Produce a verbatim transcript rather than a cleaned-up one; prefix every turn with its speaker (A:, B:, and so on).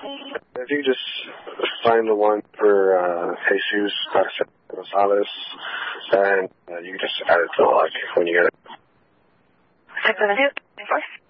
A: If you just find the one for uh, Jesus Gonzalez, and uh, you can just add it to the log when you get it.
B: six seven two,